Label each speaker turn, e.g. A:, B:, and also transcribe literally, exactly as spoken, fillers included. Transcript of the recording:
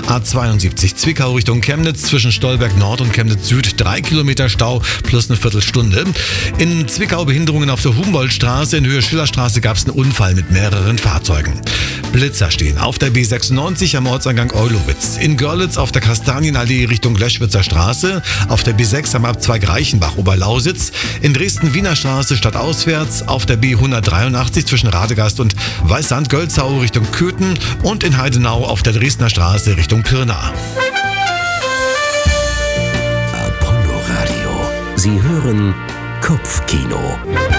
A: A zweiundsiebzig Zwickau Richtung Chemnitz zwischen Stolberg Nord und Chemnitz Süd drei Kilometer Stau plus eine Viertelstunde. In Zwickau Behinderungen auf der Humboldtstraße. In Höhe Schillerstraße gab es einen Unfall mit mehreren Fahrzeugen. Blitzer stehen auf der B sechsundneunzig am Ortseingang Eulowitz. In Görlitz auf der Kastanienallee Richtung Löschwitzer Straße. Auf der B sechs am Abzweig Reichenbach Oberlausitz. In Dresden Wiener Straße stadtauswärts. Auf der B hundertdreiundachtzig zwischen Radegast und Weißsand-Gölzau Richtung Köthen. Und in Heidenau auf der Dresdner Straße Richtung Pirna.
B: Apollo Radio. Sie hören Kopfkino.